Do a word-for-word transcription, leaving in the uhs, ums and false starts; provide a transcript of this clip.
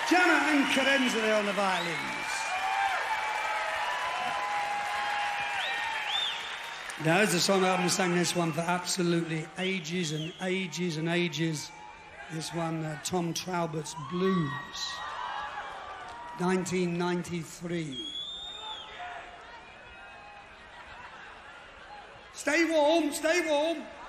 Gemma and Carenza on the violins. Now, there's a song I haven't sang this one for absolutely ages and ages and ages. This one, uh, Tom Traubert's Blues, nineteen ninety-three. Stay warm, stay warm.